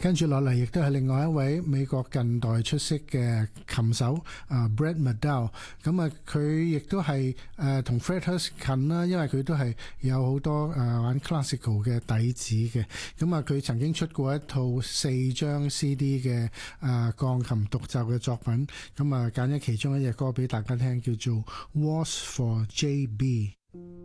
跟住落嚟亦都係另外一位美國近代出色嘅琴手Brett Mehldau。咁啊佢亦都係同 Fred Hurst 近啦，因為佢都係有好多玩 classical 嘅底子嘅。咁啊佢曾經出過一套4張 CD 嘅鋼琴獨奏嘅作品。咁啊揀咗其中一隻歌俾大家聽，叫做 Waltz for JB。